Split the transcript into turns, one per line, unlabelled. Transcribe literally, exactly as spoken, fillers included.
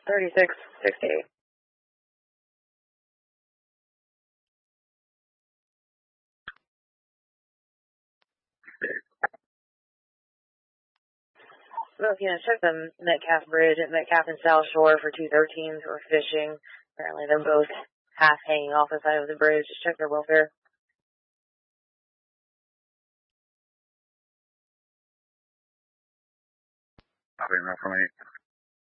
thirty-six sixty-eight. Well, you know, check the Metcalf Bridge at Metcalf and South Shore for two thirteens who are fishing. Apparently they're both half hanging off the side of the bridge. Just check their welfare.
Nothing, no for me.